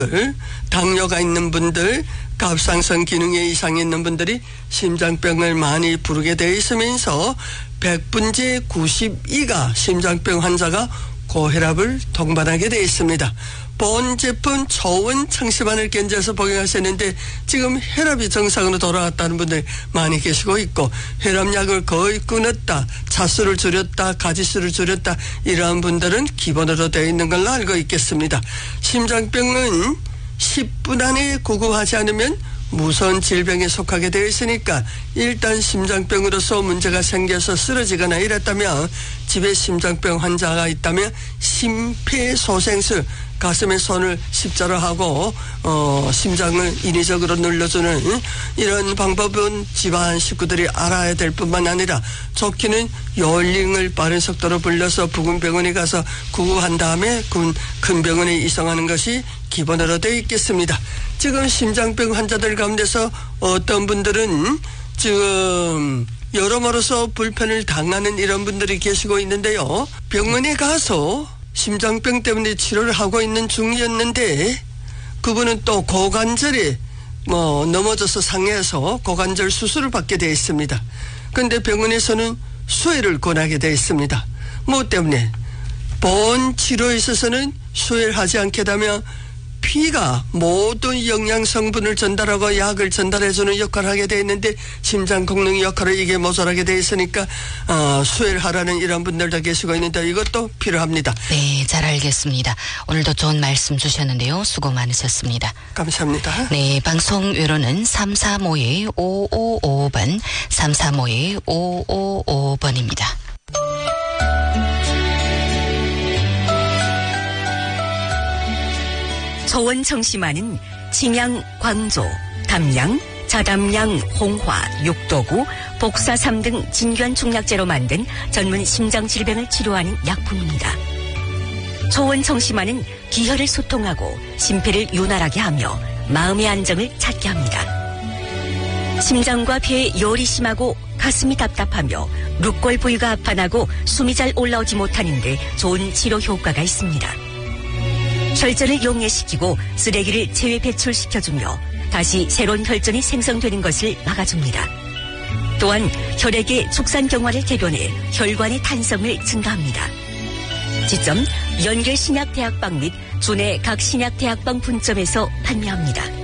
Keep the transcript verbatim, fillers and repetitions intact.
당뇨가 있는 분들, 갑상선 기능에 이상이 있는 분들이 심장병을 많이 부르게 되어 있으면서 백 분째 구십이가 심장병 환자가 고혈압을 동반하게 되어 있습니다. 본 제품 초원 청심환을 견제해서 복용하셨는데 지금 혈압이 정상으로 돌아왔다는 분들 많이 계시고 있고, 혈압약을 거의 끊었다, 차수를 줄였다, 가지수를 줄였다, 이러한 분들은 기본으로 되어 있는 걸로 알고 있겠습니다. 심장병은 십 분 안에 구급하지 않으면 무서운 질병에 속하게 되어 있으니까 일단 심장병으로서 문제가 생겨서 쓰러지거나 이랬다면, 집에 심장병 환자가 있다면 심폐소생술, 가슴에 손을 십자로 하고 어, 심장을 인위적으로 눌러주는 이런 방법은 집안 식구들이 알아야 될 뿐만 아니라, 좋게는 요일링을 빠른 속도로 불러서 부근 병원에 가서 구급한 다음에 큰 병원에 이송하는 것이 기본으로 되어 있겠습니다. 지금 심장병 환자들 가운데서 어떤 분들은 지금 여러모로서 불편을 당하는 이런 분들이 계시고 있는데요. 병원에 가서 심장병 때문에 치료를 하고 있는 중이었는데 그분은 또 고관절에 뭐 넘어져서 상해서 고관절 수술을 받게 되어 있습니다. 그런데 병원에서는 수혈을 권하게 되어 있습니다. 뭐 때문에? 본 치료에 있어서는 수혈을 하지 않게 되면 피가 모든 영양 성분을 전달하고 약을 전달해주는 역할을 하게 되어 있는데, 심장功能 역할을 이게 모자라게 되어 있으니까 어, 수혈을 하라는 이런 분들도 계시고 있는데 이것도 필요합니다. 네, 잘 알겠습니다. 오늘도 좋은 말씀 주셨는데요. 수고 많으셨습니다. 감사합니다. 네, 방송 외로는 삼삼오이 오오오오 번, 삼삼오이 오오오오 번입니다. 초원 청심환은 침양, 광조, 담양, 자담양, 홍화, 육도구, 복사삼 등 진귀한 중약재로 만든 전문 심장 질병을 치료하는 약품입니다. 초원 청심환은 기혈을 소통하고 심폐를 윤활하게 하며 마음의 안정을 찾게 합니다. 심장과 폐에 열이 심하고 가슴이 답답하며 룩골 부위가 아파나고 숨이 잘 올라오지 못하는 데 좋은 치료 효과가 있습니다. 혈전을 용해시키고 쓰레기를 체외 배출시켜주며 다시 새로운 혈전이 생성되는 것을 막아줍니다. 또한 혈액의 축산경화를 개변해 혈관의 탄성을 증가합니다. 지점 연결신약대학방 및 주내 각 신약대학방 분점에서 판매합니다.